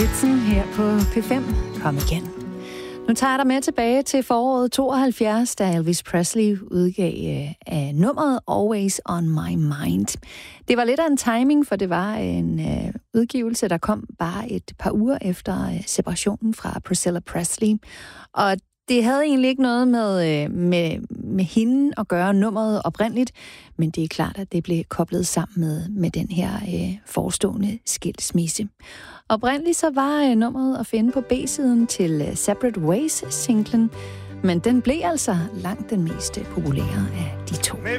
Vitsen her på P5. Kom igen. Nu tager jeg dig med tilbage til foråret 72, da Elvis Presley udgav af nummeret Always on My Mind. Det var lidt af en timing, for det var en udgivelse, der kom bare et par uger efter separationen fra Priscilla Presley. Og det havde egentlig ikke noget med hende at gøre nummeret oprindeligt, men det er klart, at det blev koblet sammen med den her forestående skilsmisse. Oprindeligt så var nummeret at finde på B-siden til Separate Ways-singlen, men den blev altså langt den mest populære af de to. Maybe